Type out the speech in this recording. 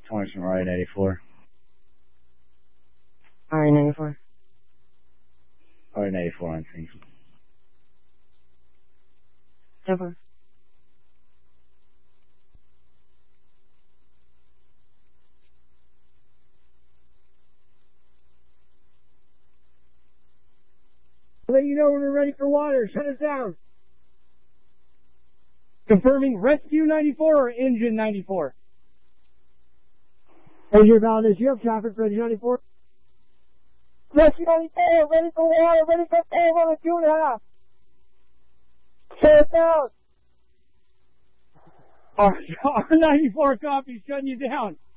Torrance from RA-94. RA-94. RA-94 on scene. Over. I'll let you know when we're ready for water. Shut us down. Confirming Rescue 94 or Engine 94? Engine Valdez, you have traffic for Engine 94? Rescue 94, ready for water, ready for pay on a 2.5. Shut us down. R94 copy, shutting you down.